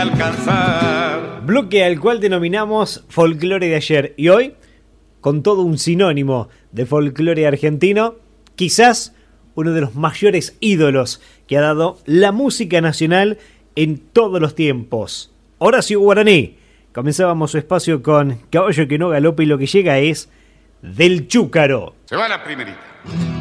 alcanzar. Bloque al cual denominamos Folclore de ayer. Y hoy, con todo un sinónimo de folclore argentino, quizás uno de los mayores ídolos que ha dado la música nacional en todos los tiempos. Horacio Guaraní. Comenzábamos su espacio con Caballo que no galope y lo que llega es Del Chúcaro. Se va la primerita.